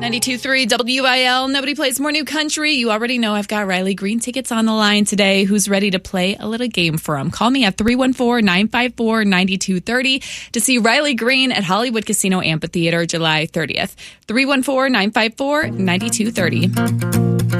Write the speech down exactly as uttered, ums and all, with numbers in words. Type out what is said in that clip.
ninety-two point three W I L. Nobody plays more new country. You already know I've got Riley Green tickets on the line today. Who's ready to play a little game for him? Call me at three one four, nine five four, nine two three zero to see Riley Green at Hollywood Casino Amphitheater July thirtieth. three one four, nine five four, nine two three zero.